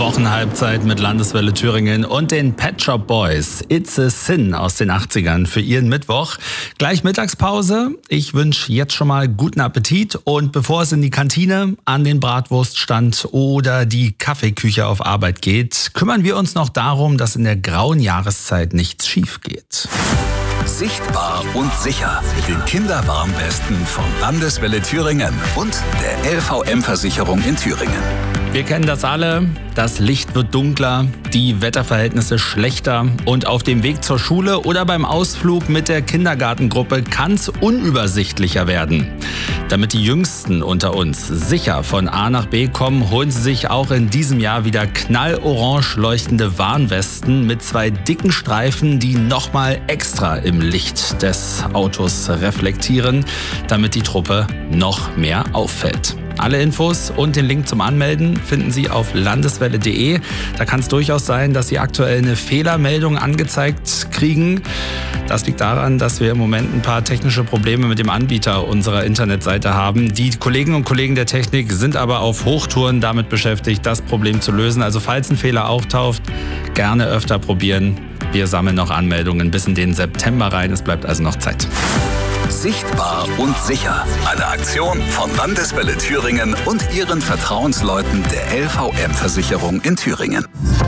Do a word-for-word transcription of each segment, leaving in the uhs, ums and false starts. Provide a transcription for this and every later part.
Wochenhalbzeit mit Landeswelle Thüringen und den Pet Shop Boys. It's a Sin aus den achtzigern für ihren Mittwoch. Gleich Mittagspause. Ich wünsche jetzt schon mal guten Appetit. Und bevor es in die Kantine, an den Bratwurststand oder die Kaffeeküche auf Arbeit geht, kümmern wir uns noch darum, dass in der grauen Jahreszeit nichts schief geht. Sichtbar und sicher mit den Kinderwarnwesten von Landeswelle Thüringen und der L V M-Versicherung in Thüringen. Wir kennen das alle. Das Licht wird dunkler, die Wetterverhältnisse schlechter und auf dem Weg zur Schule oder beim Ausflug mit der Kindergartengruppe kann es unübersichtlicher werden. Damit die Jüngsten unter uns sicher von A nach B kommen, holen sie sich auch in diesem Jahr wieder knallorange leuchtende Warnwesten mit zwei dicken Streifen, die nochmal extra im Licht des Autos reflektieren, damit die Truppe noch mehr auffällt. Alle Infos und den Link zum Anmelden finden Sie auf landeswelle punkt de. Da kann es durchaus sein, dass Sie aktuell eine Fehlermeldung angezeigt kriegen. Das liegt daran, dass wir im Moment ein paar technische Probleme mit dem Anbieter unserer Internetseite haben. Die Kolleginnen und Kollegen der Technik sind aber auf Hochtouren damit beschäftigt, das Problem zu lösen. Also falls ein Fehler auftaucht, gerne öfter probieren. Wir sammeln noch Anmeldungen bis in den September rein. Es bleibt also noch Zeit. Sichtbar und sicher. Eine Aktion von Landeswelle Thüringen und ihren Vertrauensleuten der L V M-Versicherung in Thüringen.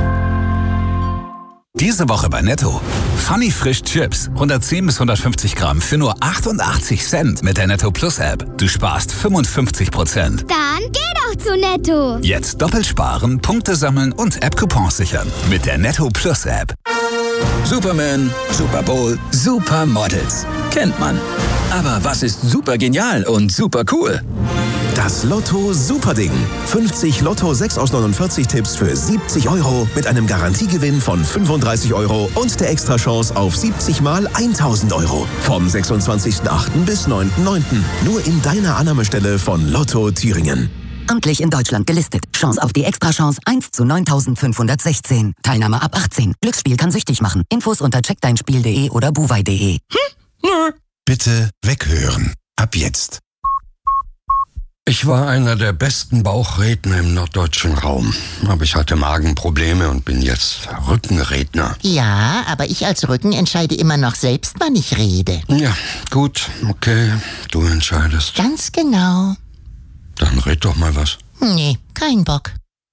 Diese Woche bei Netto. Funny Frisch Chips. hundertzehn bis hundertfünfzig Gramm für nur achtundachtzig Cent mit der Netto Plus App. Du sparst fünfundfünfzig Prozent. Dann geh doch zu Netto. Jetzt doppelt sparen, Punkte sammeln und App-Coupons sichern. Mit der Netto Plus App. Superman, Super Bowl, Supermodels. Kennt man. Aber was ist super genial und super cool? Das Lotto Superding. fünfzig Lotto sechs aus neunundvierzig Tipps für siebzig Euro mit einem Garantiegewinn von fünfunddreißig Euro und der Extrachance auf siebzig mal tausend Euro. Vom sechsundzwanzigsten achten bis neunten neunten Nur in deiner Annahmestelle von Lotto Thüringen. Amtlich in Deutschland gelistet. Chance auf die Extrachance eins zu neuntausendfünfhundertsechzehn. Teilnahme ab achtzehn. Glücksspiel kann süchtig machen. Infos unter check dein spiel punkt de oder buwei punkt de. Hm? Nö. Bitte weghören. Ab jetzt. Ich war einer der besten Bauchredner im norddeutschen Raum. Aber ich hatte Magenprobleme und bin jetzt Rückenredner. Ja, aber ich als Rücken entscheide immer noch selbst, wann ich rede. Ja, gut, okay, du entscheidest. Ganz genau. Dann red doch mal was. Nee, kein Bock.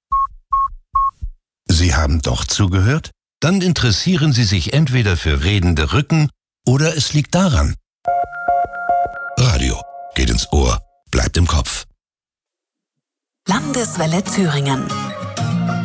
Sie haben doch zugehört? Dann interessieren Sie sich entweder für redende Rücken oder es liegt daran. Radio geht ins Ohr, bleibt im Kopf. Landeswelle Thüringen.